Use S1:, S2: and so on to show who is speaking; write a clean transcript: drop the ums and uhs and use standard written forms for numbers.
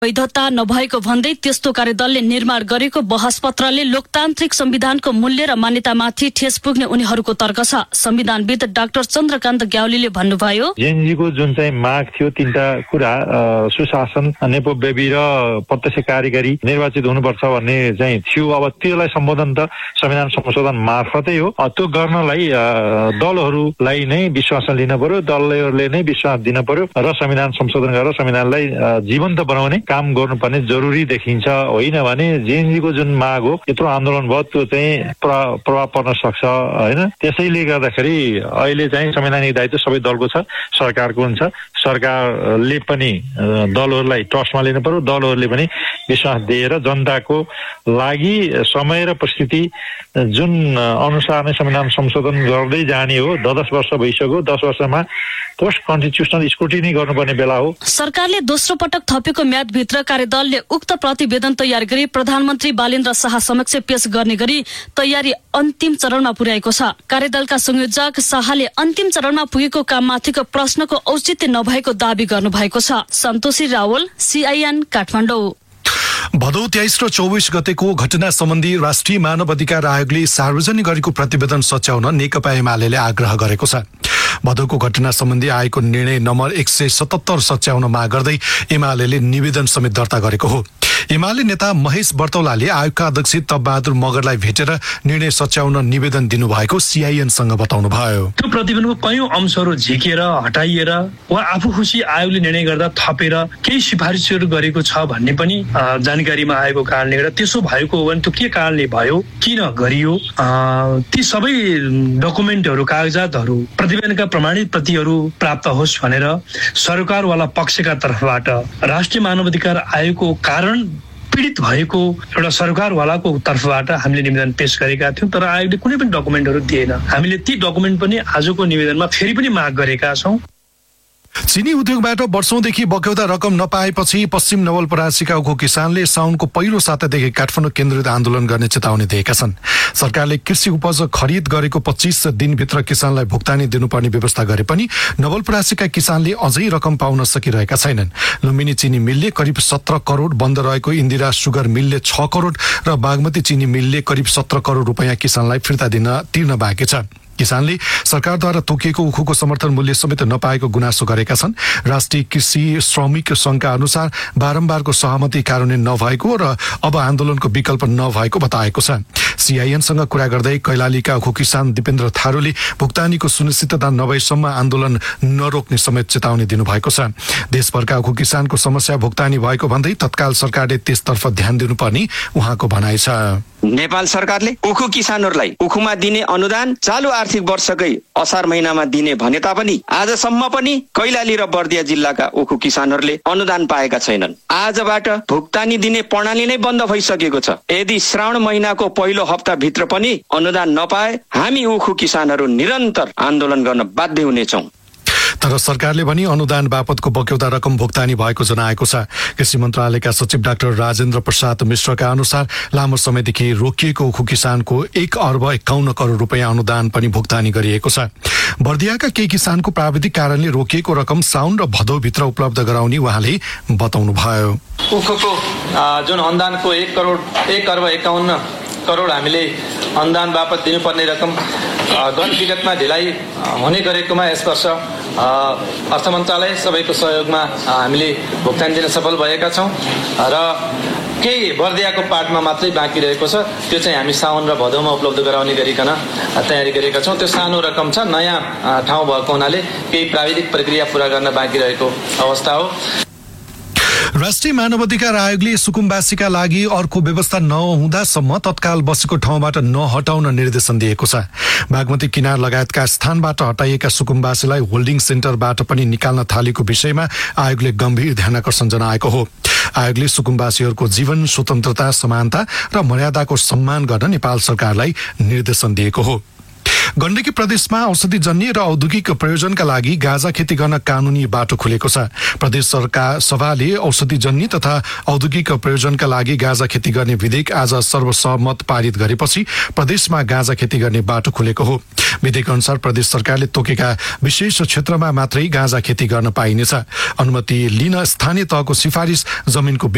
S1: वैधता नभएको भन्दै त्यस्तो कार्यदलले निर्माण गरेको बहसपत्रले लोकतान्त्रिक संविधानको मूल्य र मान्यतामाथि ठेस पुग्ने उनीहरूको तर्क छ। संविधानविद डाक्टर चन्द्रकान्त ग्यावलीले भन्नुभयो,
S2: जेएनजीको जुन चाहिँ माग थियो तीनटा कुरा सुशासन, नेपोवेबी र प्रत्यक्ष कार्यकारी निर्वाचित हुनुपर्छ भन्ने चाहिँ थियो। अब त्यसलाई सम्बोधन त संविधान संशोधन मार्फतै हो। त्यो गर्नलाई दलहरूलाई नै विश्वासमा लिन पर्यो, दलहरूले नै विश्वास दिन पर्यो र संविधान संशोधन गरेर संविधानलाई जीवन्त बनाउने काम गर्नुपर्ने जरुरी देखिन्छ। होइन भने जेएनजीको जुन माग हो यत्रो आन्दोलन भयो त्यो चाहिँ प्रभाव पर्न सक्छ। होइन, त्यसैले गर्दाखेरि अहिले चाहिँ संवैधानिक दायित्व सबै दलको छ, सरकारको हुन्छ। सरकारले पनि दलहरूलाई ट्रस्टमा लिनु पर्यो, दलहरूले पनि विश्वास दिएर जनताको लागि समय र परिस्थिति जुन अनुसार नै संविधान संशोधन गर्दै जाने हो। 10 वर्ष भइसक्यो, 10 वर्षमा पोस्ट कन्स्टिट्युसनल स्क्रुटिनी गर्नुपर्ने बेला हो।
S1: सरकारले दोस्रो पटक थपेको म्यादभित्र कार्यदलले उक्त प्रतिवेदन तयार गरी प्रधानमन्त्री बालेन्द्र शाह समक्ष पेश गर्ने गरी तयारी अन्तिम चरणमा पुर्याएको छ। कार्यदलका संयोजक शाहले अन्तिम चरणमा पुगेको काममाथिको प्रश्नको औचित्य नभएको दावी गर्नुभएको छ। सन्तोषी रावल, सीआईएन, काठमाडौँ।
S3: भदौ 23 र 24 गतेको घटना सम्बन्धी राष्ट्रिय मानव अधिकार आयोगले सार्वजनिक गरेको प्रतिवेदन सच्याउन नेकपा एमाले आग्रह गरेको छ। भदौको घटना सम्बन्धी आएको निर्णय नम्बर 177 सच्याउन माग गर्दै एमाले निवेदन समेत दर्ता गरेको हो। एमाले नेता महेश बर्तौलाले आयोगका अध्यक्ष तपबहादुर मगरलाई भेटेर निर्णय सच्याउन निवेदन दिनुभएको सीआईएनसँग बताउनुभयो।
S4: त्यो प्रतिवेदनको कयौं अंशहरू झिकेर हटाइएर वा आफू खुसी आयोगले निर्णय गर्दा थपेर केही सिफारिसहरू गरेको छ भन्ने पनि जानकारीमा आएको कारणले गर्दा त्यसो भएको हो भने त्यो के कारणले भयो, किन गरियो, ती सबै डकुमेन्टहरू, कागजातहरू, प्रतिवेदनका प्रमाणित प्रतिहरू प्राप्त होस् भनेर सरकारवाला पक्षका तर्फबाट राष्ट्रिय मानवाधिकार आयोगको कारण पीडित भएको एउटा सरकारवालाको तर्फबाट हामीले निवेदन पेश गरेका थियौं। तर आयोगले कुनै पनि डकुमेन्टहरू दिएन। हामीले ती डकुमेन्ट पनि आजको निवेदनमा फेरि पनि माग गरेका छौं।
S3: चिनी उद्योगबाट वर्षौंदेखि बक्यौता रकम नपाएपछि पश्चिम नवलपरासीका उखु किसानले साउनको पहिलो सातादेखि काठमाडौँ केन्द्रित आन्दोलन गर्ने चेतावनी दिएका छन्। सरकारले कृषि उपज खरिद गरेको 25 दिनभित्र किसानलाई भुक्तानी दिनुपर्ने व्यवस्था गरे पनि नवलपरासीका किसानले अझै रकम पाउन सकिरहेका छैनन्। लुम्बिनी चिनी मिलले करिब 17 करोड, बन्द रहेको इन्दिरा सुगर मिलले 6 करोड र बागमती चिनी मिलले करिब 17 करोड रुपैयाँ किसानलाई फिर्ता तिर्न बाँकी छ। किसानले सरकारद्वारा तोकिएको उखुको समर्थन मूल्य समेत नपाएको गुनासो गरेका छन्। राष्ट्रिय कृषि श्रमिक संघका अनुसार बारम्बारको सहमति कार्यान्वयन नभएको र अब आन्दोलनको विकल्प नभएको बताएको छ। सीआईएनसँग कुरा गर्दै कैलालीका उखु किसान दिपेन्द्र थारूले भुक्तानीको सुनिश्चितता नभएसम्म आन्दोलन नरोक्ने समेत चेतावनी दिनुभएको छ। देशभरका उखु किसानको समस्या भुक्तानी भएको भन्दै तत्काल सरकारले त्यसतर्फ ध्यान दिनुपर्ने उहाँको भनाइ छ।
S5: नेपाल सरकारले उखु किसानहरूलाई उखुमा दिने अनुदान चालु आर्थिक वर्षकै असार महिनामा दिने भने तापनि आजसम्म पनि कैलाली र बर्दिया जिल्लाका उखु किसानहरूले अनुदान पाएका छैनन्। आजबाट भुक्तानी दिने प्रणाली नै बन्द भइसकेको छ। यदि श्रावण महिनाको पहिलो हप्ताभित्र पनि अनुदान नपाए हामी उखु किसानहरू निरन्तर आन्दोलन गर्न बाध्य हुनेछौँ।
S3: तर सरकारले पनि अनुदान बापतको बक्यौता रकम भुक्तानी भएको जनाएको छ। कृषि मन्त्रालयका सचिव डाक्टर राजेन्द्र प्रसाद मिश्रका अनुसार लामो समयदेखि रोकिएको उखु किसानको 1 अर्ब 51 करोड रुपैयाँ अनुदान पनि भुक्तानी गरिएको छ। बर्दियाका केही किसानको प्राविधिक कारणले रोकिएको रकम साउन र भदौभित्र उपलब्ध गराउने उहाँले बताउनुभयो।
S6: उखुको जुन अनुदानको 1 अर्ब 51 करोड हामीले अनुदान बापत दिनुपर्ने रकम गत विगतमा ढिलाइ हुने गरेकोमा यस वर्ष अर्थ मन्त्रालय सबैको सहयोगमा हामीले भुक्तानी दिन सफल भएका छौँ र केही बर्दियाको पार्टमा मात्रै बाँकी रहेको छ। त्यो चाहिँ हामी साउन र भदौमा उपलब्ध गराउने गरिकन तयारी गरेका छौँ। त्यो सानो रकम छ, नयाँ ठाउँ भएको हुनाले केही प्राविधिक प्रक्रिया पूरा गर्न बाँकी रहेको अवस्था हो।
S3: राष्ट्रिय मानवाधिकार आयोगले सुकुम्बासीका लागि अर्को व्यवस्था नहुँदासम्म तत्काल बसेको ठाउँबाट नहटाउन निर्देशन दिएको छ। बागमती किनार लगायतका स्थानबाट हटाइएका सुकुम्बासीलाई होल्डिङ सेन्टरबाट पनि निकाल्न थालेको विषयमा आयोगले गम्भीर ध्यानाकर्षण जनाएको हो। आयोगले सुकुम्बासीहरूको जीवन, स्वतन्त्रता, समानता र मर्यादाको सम्मान गर्न नेपाल सरकारलाई निर्देशन दिएको हो। गण्डकी प्रदेशमा औषधिजन्य र औद्योगिक प्रयोजनका लागि गाँजा खेती गर्न कानूनी बाटो खुलेको छ। प्रदेश सरकार सभाले औषधिजन्य तथा औद्योगिक प्रयोजनका लागि गाँजा खेती गर्ने विधेयक आज सर्वसम्मत पारित गरेपछि प्रदेशमा गाँजा खेती गर्ने बाटो खुलेको हो। विधेयक अनुसार प्रदेश सरकारले तोकेका विशेष क्षेत्रमा मात्रै गाँजा खेती गर्न पाइनेछ। अनुमति लिन स्थानीय तहको सिफारिस, जमिनको